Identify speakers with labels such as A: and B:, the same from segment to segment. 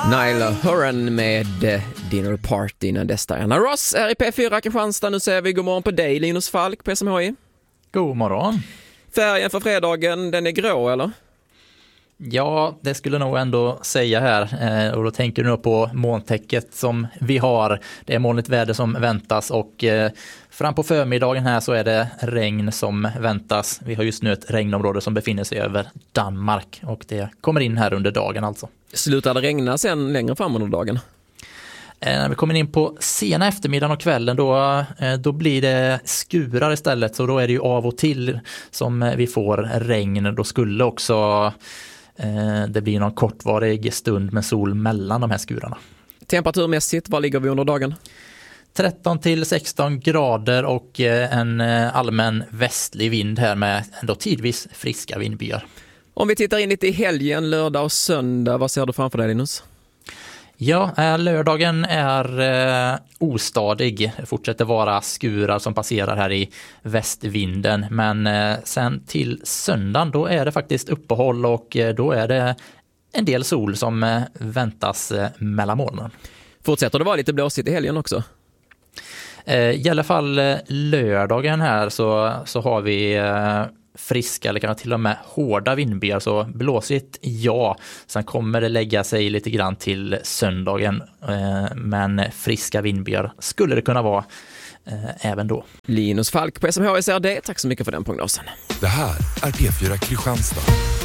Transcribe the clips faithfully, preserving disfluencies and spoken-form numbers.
A: Niall Horan med Dinner Party innan dess där. Anna Ross är i P fyra Kristianstad. Nu säger vi god morgon på dig, Linus Falk på S M H I.
B: God morgon.
A: Färgen för fredagen, den är grå eller?
B: Ja, det skulle nog ändå säga här. Och då tänker du nog på molntäcket som vi har. Det är molnigt väder som väntas och fram på förmiddagen här så är det regn som väntas. Vi har just nu ett regnområde som befinner sig över Danmark och det kommer in här under dagen alltså.
A: Slutar det regna sen längre fram under dagen?
B: När vi kommer in på sena eftermiddagen och kvällen då, då blir det skurar istället. Så då är det ju av och till som vi får regn. Då skulle också eh, det bli någon kortvarig stund med sol mellan de här skurarna.
A: Temperaturmässigt, vad ligger vi under dagen?
B: tretton till sexton grader och en allmän västlig vind här med ändå tidvis friska vindbyar.
A: Om vi tittar in lite i helgen, lördag och söndag, vad ser du framför dig, Linus?
B: Ja, lördagen är eh, ostadig. Det fortsätter vara skurar som passerar här i västvinden. Men eh, sen till söndagen då är det faktiskt uppehåll och eh, då är det en del sol som eh, väntas eh, mellan molnen.
A: Fortsätter det vara lite blåsigt i helgen också?
B: Eh, I alla fall eh, lördagen här så, så har vi... Eh, friska eller kanske till och med hårda vindbyar, så blåsigt ja. Sen kommer det lägga sig lite grann till söndagen, eh, men friska vindbyar skulle det kunna vara eh, även då.
A: Linus Falk på S M H S R D, tack så mycket för den prognosen.
C: Det här är P fyra Kristianstad.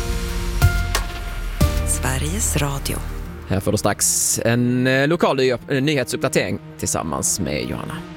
D: Sveriges Radio.
A: Här får du strax en lokal nyhetsuppdatering tillsammans med Johanna.